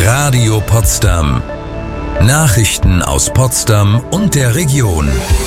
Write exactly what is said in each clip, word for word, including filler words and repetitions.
Radio Potsdam. Nachrichten aus Potsdam und der Region.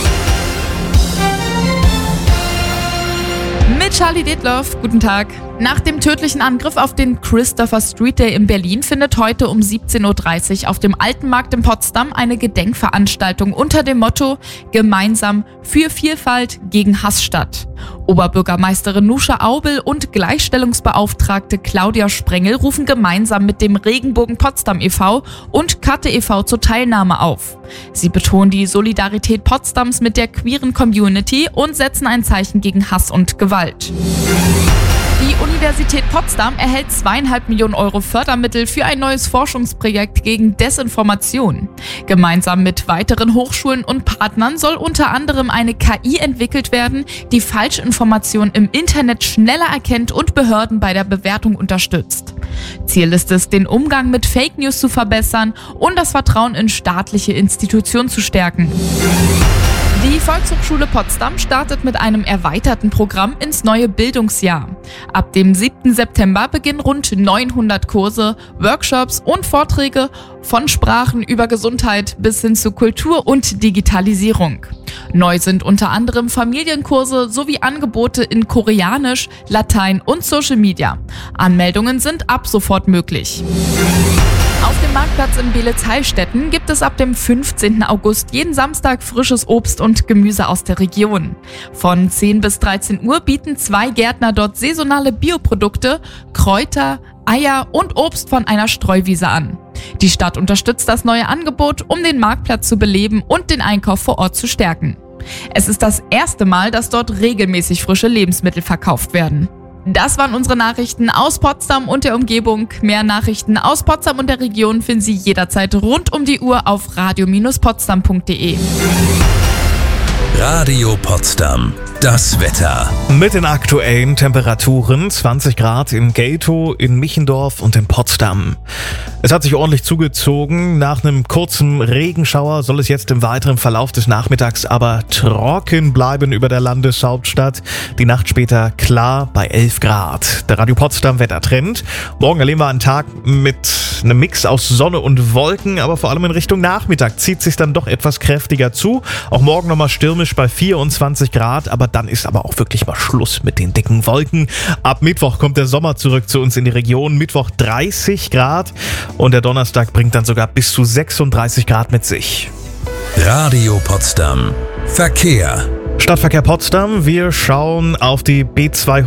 Mit Charlie Detloff, guten Tag. Nach dem tödlichen Angriff auf den Christopher Street Day in Berlin findet heute um siebzehn Uhr dreißig auf dem Alten Markt in Potsdam eine Gedenkveranstaltung unter dem Motto Gemeinsam für Vielfalt gegen Hass statt. Oberbürgermeisterin Nuscha Aubel und Gleichstellungsbeauftragte Claudia Sprengel rufen gemeinsam mit dem Regenbogen Potsdam e V und Katte e V zur Teilnahme auf. Sie betonen die Solidarität Potsdams mit der queeren Community und setzen ein Zeichen gegen Hass und Gewalt. Die Universität Potsdam erhält zweieinhalb Millionen Euro Fördermittel für ein neues Forschungsprojekt gegen Desinformation. Gemeinsam mit weiteren Hochschulen und Partnern soll unter anderem eine K I entwickelt werden, die Falschinformationen im Internet schneller erkennt und Behörden bei der Bewertung unterstützt. Ziel ist es, den Umgang mit Fake News zu verbessern und das Vertrauen in staatliche Institutionen zu stärken. Die Volkshochschule Potsdam startet mit einem erweiterten Programm ins neue Bildungsjahr. Ab dem siebten September beginnen rund neunhundert Kurse, Workshops und Vorträge von Sprachen über Gesundheit bis hin zu Kultur und Digitalisierung. Neu sind unter anderem Familienkurse sowie Angebote in Koreanisch, Latein und Social Media. Anmeldungen sind ab sofort möglich. Auf dem Marktplatz in Beelitz-Heilstätten gibt es ab dem fünfzehnten August jeden Samstag frisches Obst und Gemüse aus der Region. Von zehn bis dreizehn Uhr bieten zwei Gärtner dort saisonale Bioprodukte, Kräuter, Eier und Obst von einer Streuwiese an. Die Stadt unterstützt das neue Angebot, um den Marktplatz zu beleben und den Einkauf vor Ort zu stärken. Es ist das erste Mal, dass dort regelmäßig frische Lebensmittel verkauft werden. Das waren unsere Nachrichten aus Potsdam und der Umgebung. Mehr Nachrichten aus Potsdam und der Region finden Sie jederzeit rund um die Uhr auf radio Bindestrich potsdam punkt de. Radio Potsdam. Das Wetter. Mit den aktuellen Temperaturen zwanzig Grad in Geltow, in Michendorf und in Potsdam. Es hat sich ordentlich zugezogen. Nach einem kurzen Regenschauer soll es jetzt im weiteren Verlauf des Nachmittags aber trocken bleiben über der Landeshauptstadt. Die Nacht später klar bei elf Grad. Der Radio Potsdam Wettertrend. Morgen erleben wir einen Tag mit einem Mix aus Sonne und Wolken, aber vor allem in Richtung Nachmittag zieht sich dann doch etwas kräftiger zu. Auch morgen nochmal stürmisch bei vierundzwanzig Grad, aber dann ist aber auch wirklich mal Schluss mit den dicken Wolken. Ab Mittwoch kommt der Sommer zurück zu uns in die Region. Mittwoch dreißig Grad und der Donnerstag bringt dann sogar bis zu sechsunddreißig Grad mit sich. Radio Potsdam. Verkehr. Stadtverkehr Potsdam, wir schauen auf die B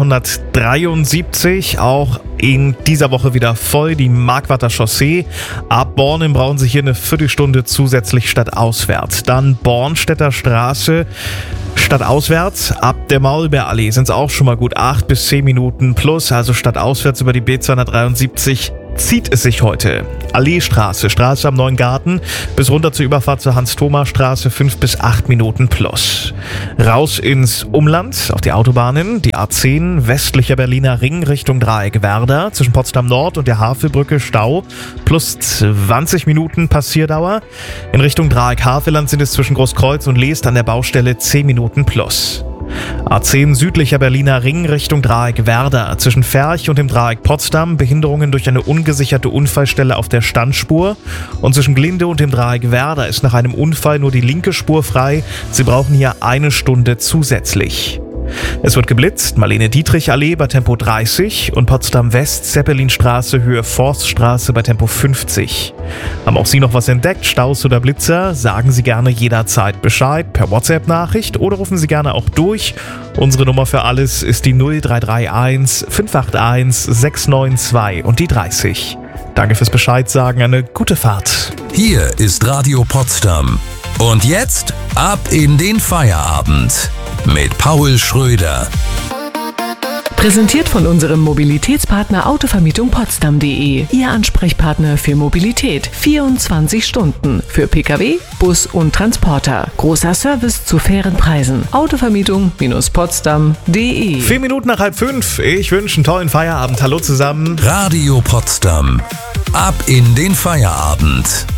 zweihundertdreiundsiebzig, auch in dieser Woche wieder voll, die Marquarder Chaussee. Ab Bornem brauchen Sie hier eine Viertelstunde zusätzlich stadtauswärts. Dann Bornstädter Straße stadtauswärts, ab der Maulbeerallee sind es auch schon mal gut acht bis zehn Minuten plus, also stadtauswärts über die B zweihundertdreiundsiebzig. Zieht es sich heute. Alleestraße, Straße am Neuen Garten, bis runter zur Überfahrt zur Hans-Thoma-Straße, fünf bis acht Minuten plus. Raus ins Umland, auf die Autobahnen, die A zehn, westlicher Berliner Ring Richtung Dreieck Werder, zwischen Potsdam Nord und der Havelbrücke Stau, plus zwanzig Minuten Passierdauer. In Richtung Dreieck Havelland sind es zwischen Großkreuz und Leest an der Baustelle zehn Minuten plus. A zehn südlicher Berliner Ring Richtung Dreieck Werder. Zwischen Ferch und dem Dreieck Potsdam Behinderungen durch eine ungesicherte Unfallstelle auf der Standspur. Und zwischen Glinde und dem Dreieck Werder ist nach einem Unfall nur die linke Spur frei. Sie brauchen hier eine Stunde zusätzlich. Es wird geblitzt, Marlene-Dietrich-Allee bei Tempo dreißig und Potsdam-West, Zeppelinstraße, Höhe Forststraße bei Tempo fünfzig. Haben auch Sie noch was entdeckt, Staus oder Blitzer? Sagen Sie gerne jederzeit Bescheid per WhatsApp-Nachricht oder rufen Sie gerne auch durch. Unsere Nummer für alles ist die null drei drei eins fünf acht eins sechs neun zwei und die dreißig. Danke fürs Bescheid sagen, eine gute Fahrt. Hier ist Radio Potsdam. Und jetzt ab in den Feierabend mit Paul Schröder. Präsentiert von unserem Mobilitätspartner Autovermietung Potsdam punkt de. Ihr Ansprechpartner für Mobilität. vierundzwanzig Stunden. Für Pkw, Bus und Transporter. Großer Service zu fairen Preisen. Autovermietung Potsdam punkt de. Vier Minuten nach halb fünf. Ich wünsche einen tollen Feierabend. Hallo zusammen. Radio Potsdam. Ab in den Feierabend.